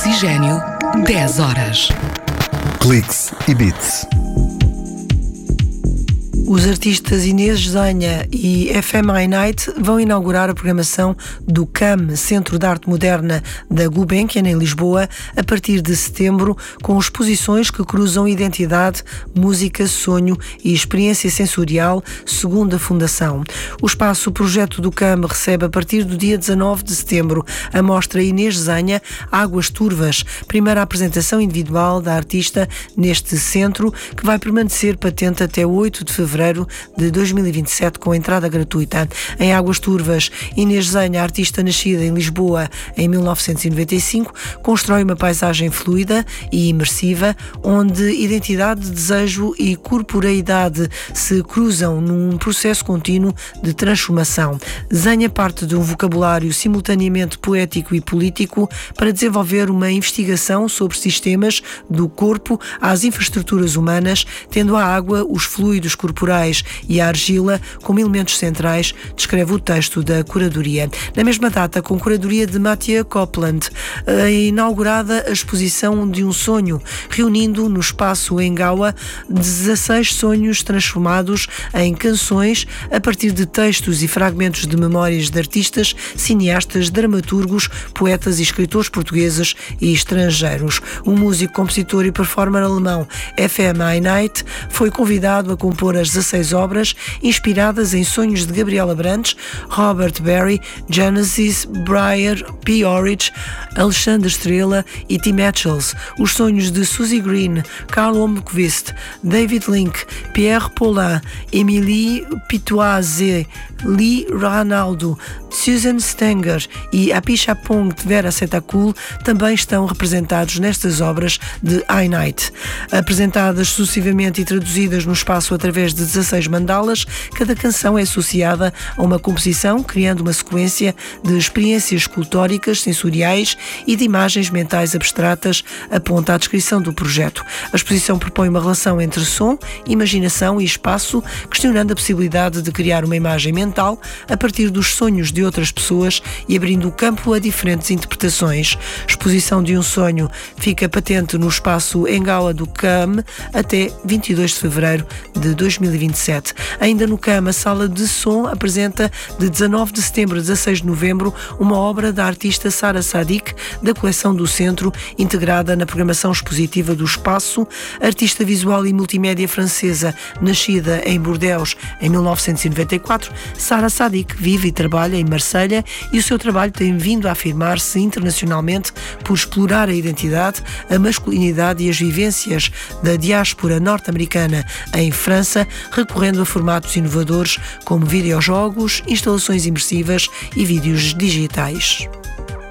Oxigênio, 10 horas. Cliques e Beats. Os artistas Inês Zenha e FMI Night vão inaugurar a programação do CAM, Centro de Arte Moderna da Gulbenkian, em Lisboa, a partir de setembro, com exposições que cruzam identidade, música, sonho e experiência sensorial, segundo a Fundação. O espaço Projeto do CAM recebe, a partir do dia 19 de setembro, a mostra Inês Zenha, Águas Turvas, primeira apresentação individual da artista neste centro, que vai permanecer patente até 8 de fevereiro de 2027, com entrada gratuita. Em Águas Turvas, Inês Zenha, artista nascida em Lisboa em 1995, constrói uma paisagem fluida e imersiva, onde identidade, desejo e corporeidade se cruzam num processo contínuo de transformação. Zenha parte de um vocabulário simultaneamente poético e político para desenvolver uma investigação sobre sistemas do corpo às infraestruturas humanas, tendo a água, os fluidos corporais e a argila como elementos centrais, descreve o texto da curadoria. Na mesma data, com curadoria de Mathieu Copland, inaugurada a exposição de um sonho, reunindo no espaço Engawa 16 sonhos transformados em canções a partir de textos e fragmentos de memórias de artistas, cineastas, dramaturgos, poetas e escritores portugueses e estrangeiros. O músico, compositor e performer alemão FMI Night foi convidado a compor as 16 obras inspiradas em sonhos de Gabriela Brandes, Robert Barry, Genesis, Briar, P. Orridge, Alexandre Estrela e Tim Etchells. Os sonhos de Suzy Green, Karl Holmqvist, David Link, Pierre Paulin, Émilie Pitoise, Lee Ranaldo, Susan Stenger e Apichatpong Vera Setakul também estão representados nestas obras de I-Night. Apresentadas sucessivamente e traduzidas no espaço através de 16 mandalas, cada canção é associada a uma composição, criando uma sequência de experiências escultóricas, sensoriais e de imagens mentais abstratas, aponta a descrição do projeto. A exposição propõe uma relação entre som, imaginação e espaço, questionando a possibilidade de criar uma imagem mental a partir dos sonhos de outras pessoas e abrindo o campo a diferentes interpretações. Exposição de um sonho fica patente no espaço Engawa do CAM até 22 de fevereiro de 2027. Ainda no CAM, a sala de som apresenta de 19 de setembro a 16 de novembro uma obra da artista Sara Sadik, da coleção do Centro, integrada na programação expositiva do espaço. Artista visual e multimédia francesa, nascida em Bordeaux em 1994, Sara Sadik vive e trabalha em Marselha e o seu trabalho tem vindo a afirmar-se internacionalmente por explorar a identidade, a masculinidade e as vivências da diáspora norte-americana em França, recorrendo a formatos inovadores como videojogos, instalações imersivas e vídeos digitais.